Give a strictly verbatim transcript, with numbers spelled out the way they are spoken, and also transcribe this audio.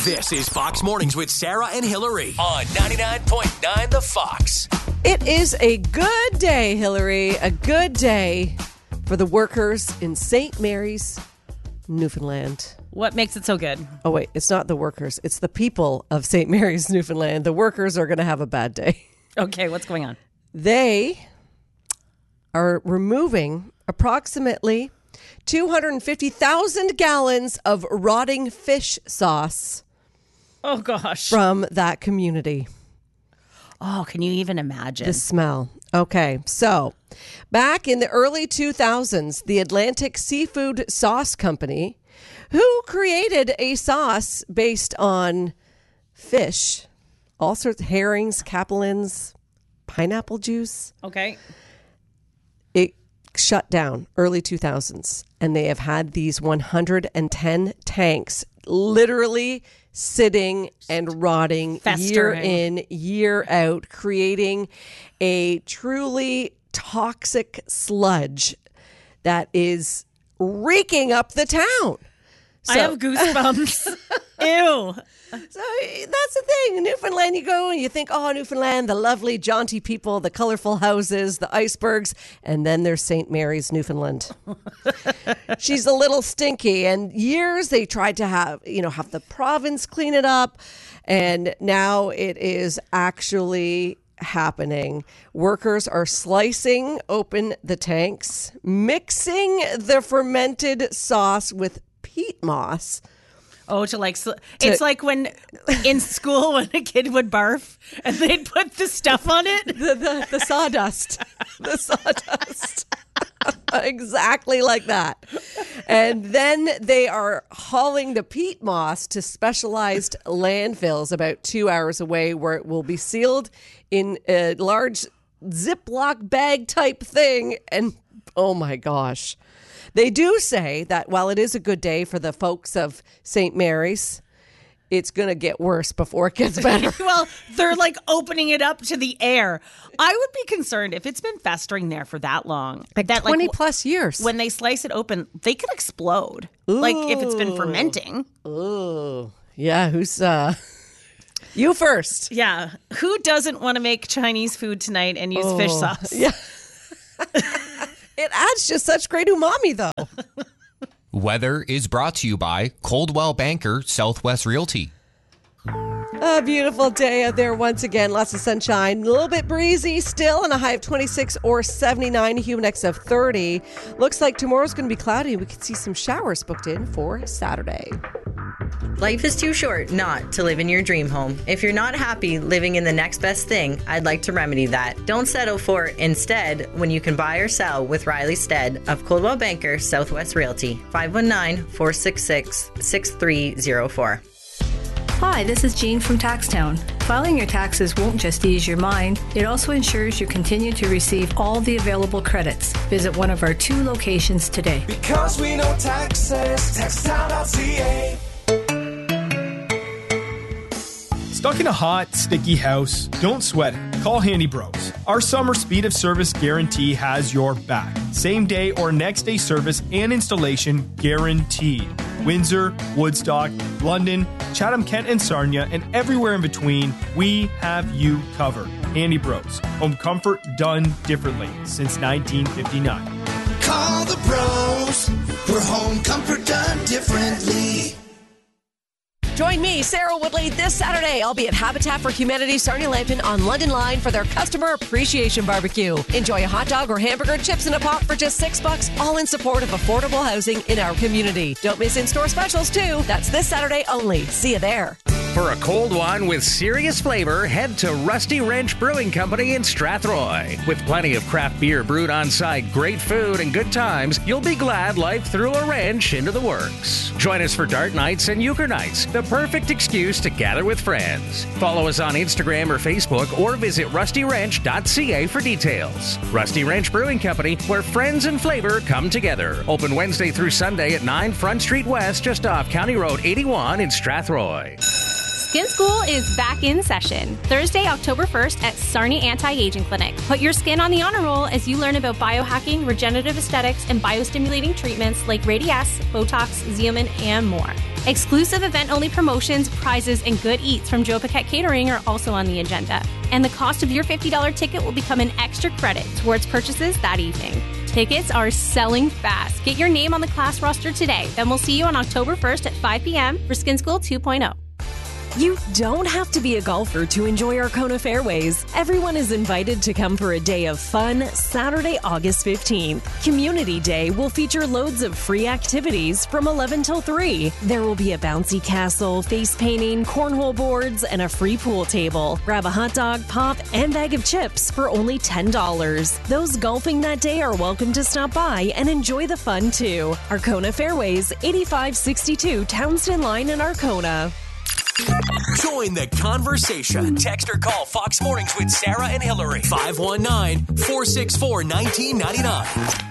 This is Fox Mornings with Sarah and Hillary on ninety-nine point nine The Fox. It is a good day, Hillary, a good day for the workers in Saint Mary's, Newfoundland. What makes it so good? Oh, wait, it's not the workers. It's the people of Saint Mary's, Newfoundland. The workers are going to have a bad day. Okay, what's going on? They are removing approximately two hundred fifty thousand gallons of rotting fish sauce. Oh, gosh. From that community. Oh, can you even imagine? The smell. Okay, so back in the early two thousands, the Atlantic Seafood Sauce Company, who created a sauce based on fish, all sorts of herrings, capelins, pineapple juice. Okay. It shut down early two thousands, and they have had these one hundred ten tanks literally sitting and rotting Festering. year in, year out, creating a truly toxic sludge that is reeking up the town. So, I have goosebumps. Ew. So that's the thing. Newfoundland, you go and you think, oh, Newfoundland, the lovely, jaunty people, the colorful houses, the icebergs, and then there's Saint Mary's, Newfoundland. She's a little stinky. And years they tried to have, you know, have the province clean it up, and now it is actually happening. Workers are slicing open the tanks, mixing the fermented sauce with peat moss. Oh, to like, sl- it's like when in school when a kid would barf and they'd put the stuff on it. The, the, the sawdust. The sawdust. Exactly like that. And then they are hauling the peat moss to specialized landfills about two hours away, where it will be sealed in a large Ziploc bag type thing. And oh my gosh. They do say that while it is a good day for the folks of Saint Mary's, it's going to get worse before it gets better. Well, they're like opening it up to the air. I would be concerned if it's been festering there for that long. Like that, twenty like, plus years. When they slice it open, they could explode. Ooh. Like if it's been fermenting. Oh, yeah. Who's, uh, you first. Yeah. Who doesn't want to make Chinese food tonight and use oh, fish sauce? Yeah. It adds just such great umami, though. Weather is brought to you by Coldwell Banker Southwest Realty. A beautiful day out there once again. Lots of sunshine. A little bit breezy still, and a high of twenty-six or seventy-nine, humid index of thirty. Looks like tomorrow's going to be cloudy. We could see some showers booked in for Saturday. Life is too short not to live in your dream home. If you're not happy living in the next best thing, I'd like to remedy that. Don't settle for instead when you can buy or sell with Riley Stead of Coldwell Banker Southwest Realty. five one nine, four six six, six three zero four. Hi, this is Jean from Taxtown. Filing your taxes won't just ease your mind, it also ensures you continue to receive all the available credits. Visit one of our two locations today. Because we know taxes, taxtown dot c a. Stuck in a hot, sticky house? Don't sweat it. Call Handy Bros. Our summer speed of service guarantee has your back. Same day or next day service and installation guaranteed. Windsor, Woodstock, London, Chatham-Kent and Sarnia, and everywhere in between, we have you covered. Handy Bros. Home comfort done differently since nineteen fifty-nine. Call the bros for home comfort done differently. Join me, Sarah Woodley, this Saturday. I'll be at Habitat for Humanity, Sarnia Lambton on London Line for their Customer Appreciation Barbecue. Enjoy a hot dog or hamburger, chips in a pot for just six bucks, all in support of affordable housing in our community. Don't miss in-store specials, too. That's this Saturday only. See you there. For a cold one with serious flavor, head to Rusty Wrench Brewing Company in Strathroy. With plenty of craft beer brewed on site, great food, and good times, you'll be glad life threw a wrench into the works. Join us for dart nights and euchre nights, the perfect excuse to gather with friends. Follow us on Instagram or Facebook, or visit rusty wrench dot c a for details. Rusty Wrench Brewing Company, where friends and flavor come together. Open Wednesday through Sunday at nine Front Street West, just off County Road eighty-one in Strathroy. Skin School is back in session. Thursday, October first at Sarnia Anti-Aging Clinic. Put your skin on the honor roll as you learn about biohacking, regenerative aesthetics, and biostimulating treatments like Radiesse, Botox, Xeomin, and more. Exclusive event-only promotions, prizes, and good eats from Joe Paquette Catering are also on the agenda. And the cost of your fifty dollars ticket will become an extra credit towards purchases that evening. Tickets are selling fast. Get your name on the class roster today. Then we'll see you on October first at five p.m. for Skin School two point oh. You don't have to be a golfer to enjoy Arkona Fairways. Everyone is invited to come for a day of fun Saturday, August fifteenth. Community Day will feature loads of free activities from eleven till three. There will be a bouncy castle, face painting, cornhole boards, and a free pool table. Grab a hot dog, pop, and bag of chips for only ten dollars. Those golfing that day are welcome to stop by and enjoy the fun too. Arkona Fairways, eighty-five sixty-two Townsend Line in Arkona. Join the conversation. Text or call Fox Mornings with Sarah and Hillary. five one nine, four six four, one nine nine nine.